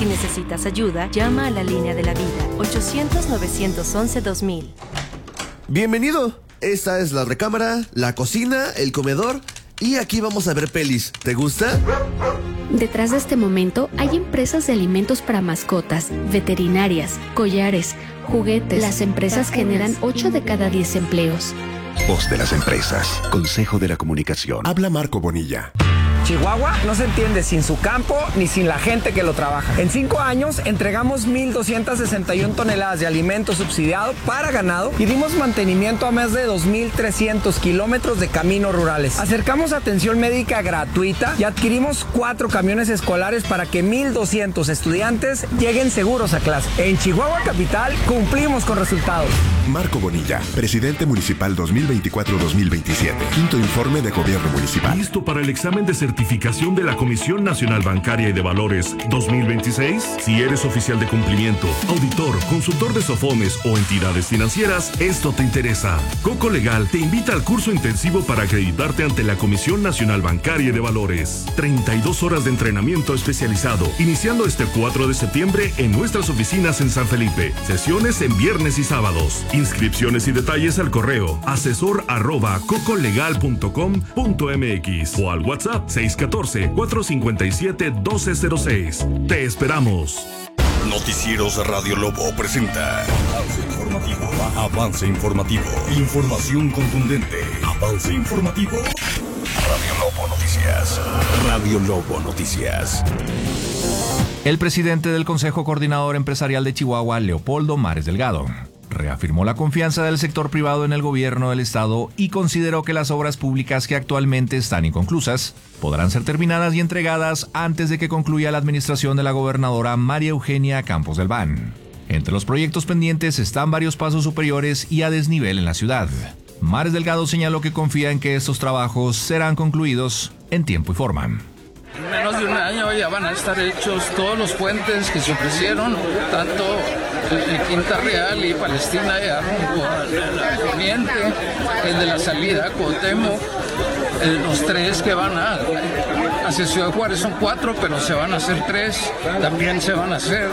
Si necesitas ayuda, llama a la línea de la vida, 800-911-2000. Bienvenido. Esta es la recámara, la cocina, el comedor y aquí vamos a ver pelis. ¿Te gusta? Detrás de este momento hay empresas de alimentos para mascotas, veterinarias, collares, juguetes. Las empresas generan 8 de cada 10 empleos. Voz de las empresas. Consejo de la Comunicación. Habla Marco Bonilla. Chihuahua no se entiende sin su campo ni sin la gente que lo trabaja. En 5 años entregamos 1,261 toneladas de alimento subsidiado para ganado y dimos mantenimiento a más de 2,300 kilómetros de caminos rurales. Acercamos atención médica gratuita y adquirimos 4 camiones escolares para que 1,200 estudiantes lleguen seguros a clase. En Chihuahua Capital cumplimos con resultados. Marco Bonilla, presidente municipal 2024-2027. Quinto informe de gobierno municipal. ¿Listo para el examen de certificación de la Comisión Nacional Bancaria y de Valores 2026? Si eres oficial de cumplimiento, auditor, consultor de SOFOMES o entidades financieras, esto te interesa. Coco Legal te invita al curso intensivo para acreditarte ante la Comisión Nacional Bancaria y de Valores. 32 horas de entrenamiento especializado, iniciando este 4 de septiembre en nuestras oficinas en San Felipe. Sesiones en viernes y sábados. Inscripciones y detalles al correo asesor@cocolegal.com.mx o al WhatsApp 614-457-1206. Te esperamos. Noticieros Radio Lobo presenta Avance informativo. Información contundente. Avance informativo. Radio Lobo Noticias. Radio Lobo Noticias. El presidente del Consejo Coordinador Empresarial de Chihuahua, Leopoldo Mares Delgado, reafirmó la confianza del sector privado en el gobierno del estado y consideró que las obras públicas que actualmente están inconclusas podrán ser terminadas y entregadas antes de que concluya la administración de la gobernadora María Eugenia Campos del Ban. Entre los proyectos pendientes están varios pasos superiores y a desnivel en la ciudad. Mares Delgado señaló que confía en que estos trabajos serán concluidos en tiempo y forma. En menos de un año ya van a estar hechos todos los puentes que se ofrecieron, tanto el Quinta Real y Palestina y rumbo al poniente, el de la salida a Cuauhtémoc, los 3 que van hacia Ciudad Juárez son 4, pero se van a hacer 3, también se van a hacer.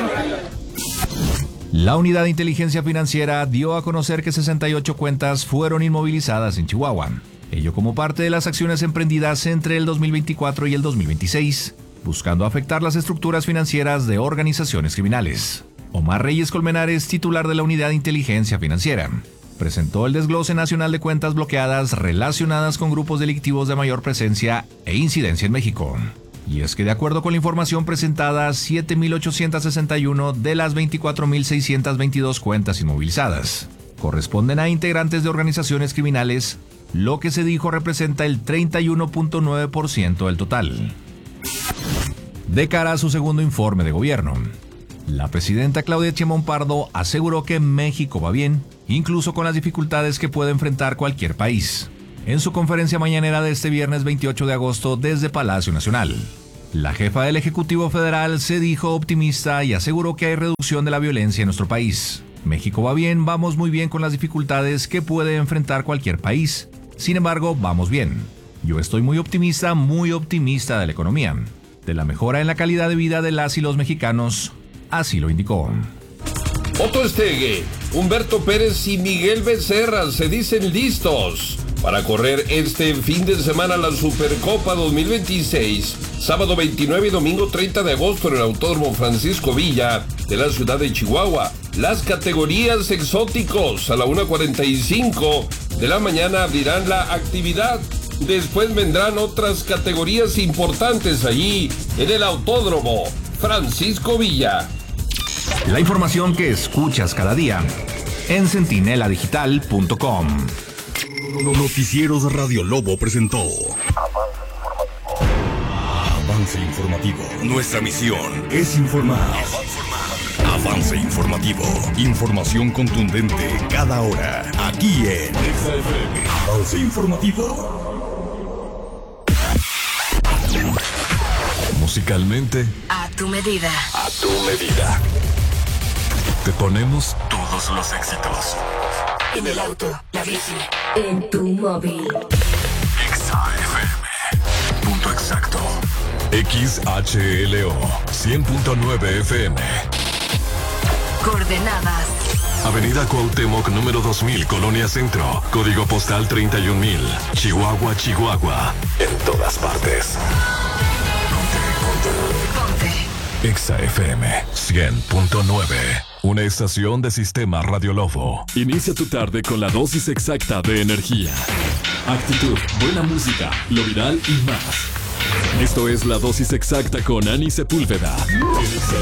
La Unidad de Inteligencia Financiera dio a conocer que 68 cuentas fueron inmovilizadas en Chihuahua. Ello como parte de las acciones emprendidas entre el 2024 y el 2026, buscando afectar las estructuras financieras de organizaciones criminales. Omar Reyes Colmenares, titular de la Unidad de Inteligencia Financiera, presentó el desglose nacional de cuentas bloqueadas relacionadas con grupos delictivos de mayor presencia e incidencia en México. Y es que de acuerdo con la información presentada, 7,861 de las 24,622 cuentas inmovilizadas corresponden a integrantes de organizaciones criminales, lo que se dijo representa el 31.9% del total. De cara a su segundo informe de gobierno, la presidenta Claudia Sheinbaum Pardo aseguró que México va bien, incluso con las dificultades que puede enfrentar cualquier país. En su conferencia mañanera de este viernes 28 de agosto desde Palacio Nacional, la jefa del Ejecutivo Federal se dijo optimista y aseguró que hay reducción de la violencia en nuestro país. México va bien, vamos muy bien con las dificultades que puede enfrentar cualquier país. Sin embargo, vamos bien. Yo estoy muy optimista de la economía, de la mejora en la calidad de vida de las y los mexicanos, así lo indicó. Otto Estegue, Humberto Pérez y Miguel Becerra se dicen listos para correr este fin de semana la Supercopa 2026, sábado 29 y domingo 30 de agosto en el Autódromo Francisco Villa de la ciudad de Chihuahua. Las categorías exóticos a la 1:45 de la mañana abrirán la actividad. Después vendrán otras categorías importantes allí en el Autódromo Francisco Villa. La información que escuchas cada día en centineladigital.com. Noticieros Radio Lobo presentó Avance informativo. Nuestra misión es informar. Avance informativo. Información contundente cada hora. Aquí en Avance informativo. Musicalmente, A tu medida. a tu medida. Te ponemos todos los éxitos. En el auto, la bici, en tu móvil. XAFM. Punto exacto. XHLO 100.9 FM. Coordenadas. Avenida Cuauhtémoc, número 2000, Colonia Centro. Código postal 31000. Chihuahua, Chihuahua. En todas partes. Ponte. Exa FM 100.9. Una estación de Sistema Radio Lobo. Inicia tu tarde con la dosis exacta de energía, actitud, buena música, lo viral y más. Esto es la dosis exacta con Ani Sepúlveda.